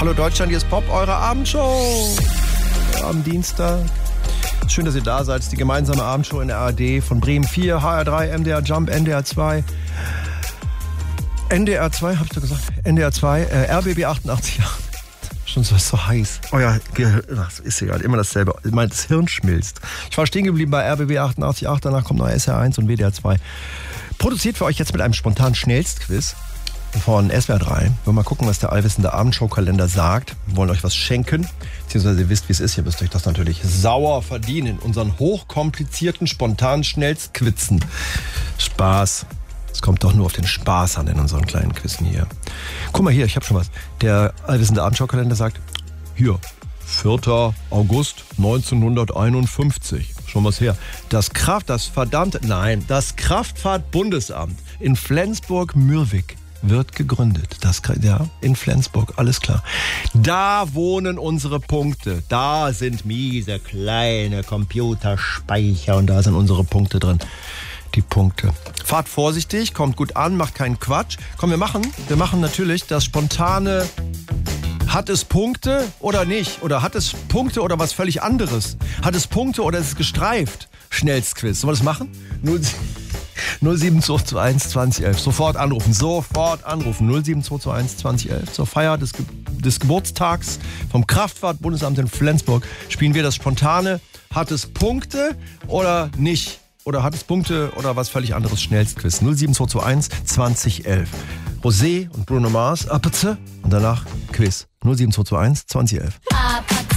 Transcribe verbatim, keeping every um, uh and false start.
Hallo Deutschland, hier ist Pop, eure Abendshow am Dienstag. Schön, dass ihr da seid. Es ist die gemeinsame Abendshow in der A R D von Bremen vier, H R drei, M D R Jump, N D R zwei. N D R zwei, hab ich doch gesagt? N D R zwei, äh, R B B achtundachtzig. Schon so, ist so heiß. Euer Gehirn, das ist egal, immer dasselbe. Mein das Hirn schmilzt. Ich war stehen geblieben bei R B B achtundachtzig Komma acht, danach kommt noch S R eins und W D R zwei. Produziert für euch jetzt mit einem spontanen Schnellstquiz von S W R drei. Wir wollen mal gucken, was der allwissende Abendshow-Kalender sagt. Wir wollen euch was schenken. Beziehungsweise ihr wisst, wie es ist. Ihr müsst euch das natürlich sauer verdienen. Unseren hochkomplizierten, spontanen Schnellstquizen. Spaß. Es kommt doch nur auf den Spaß an in unseren kleinen Quizzen hier. Guck mal hier, ich habe schon was. Der allwissende Abendshow-Kalender sagt, hier, vierter August neunzehnhunderteinundfünfzig. Schon was her. Das Kraft, das verdammte, nein, das Kraftfahrtbundesamt in Flensburg-Mürwik wird gegründet. Das, ja, in Flensburg, alles klar. Da wohnen unsere Punkte. Da sind miese kleine Computerspeicher und da sind unsere Punkte drin. Die Punkte. Fahrt vorsichtig, kommt gut an, macht keinen Quatsch. Komm, wir machen, wir machen natürlich das spontane hat es Punkte oder nicht? Oder hat es Punkte oder was völlig anderes? Hat es Punkte oder ist es gestreift? Schnellstquiz. Sollen wir das machen? null sieben zwei zwei eins zwanzig elf. Sofort anrufen. Sofort anrufen. null sieben zwei zwei eins zwanzig elf. Zur Feier des, Ge- des Geburtstags vom Kraftfahrtbundesamt in Flensburg spielen wir das spontane hat es Punkte oder nicht? Oder hat es Punkte oder was völlig anderes? Schnellstquiz. null sieben zwei zwei eins zwanzig elf. Rosé und Bruno Mars, Apetze und danach Quiz. null sieben zwei zwei eins zwanzig elf.